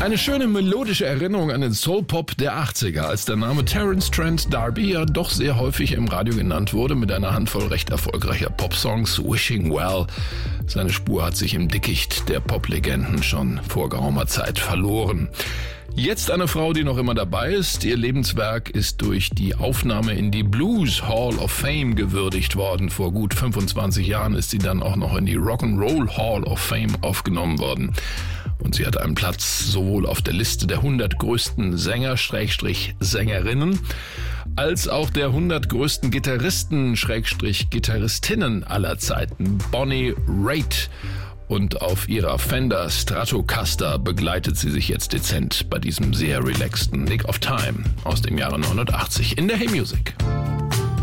Eine schöne melodische Erinnerung an den Soul-Pop der 80er, als der Name Terence Trent D'Arby ja doch sehr häufig im Radio genannt wurde, mit einer Handvoll recht erfolgreicher Popsongs, Wishing Well. Seine Spur hat sich im Dickicht der Poplegenden schon vor geraumer Zeit verloren. Jetzt eine Frau, die noch immer dabei ist. Ihr Lebenswerk ist durch die Aufnahme in die Blues Hall of Fame gewürdigt worden. Vor gut 25 Jahren ist sie dann auch noch in die Rock'n'Roll Hall of Fame aufgenommen worden. Und sie hat einen Platz sowohl auf der Liste der 100 größten Sänger/Sängerinnen als auch der 100 größten Gitarristen/Gitarristinnen aller Zeiten. Bonnie Raitt. Und auf ihrer Fender Stratocaster begleitet sie sich jetzt dezent bei diesem sehr relaxten Nick of Time aus dem Jahre 89 in der Hey Music.